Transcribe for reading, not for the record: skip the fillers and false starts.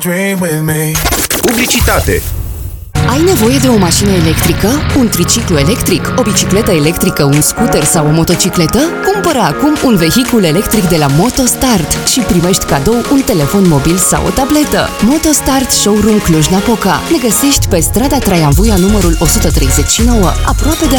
Publicitate. Ai nevoie de o mașină electrică, un triciclu electric, o bicicletă electrică, un scooter sau o motocicletă? Cumpără acum un vehicul electric de la MotoStart și primești cadou un telefon mobil sau o tabletă. MotoStart Showroom Cluj-Napoca. Ne găsești pe strada Traian Vuia numărul 139, aproape de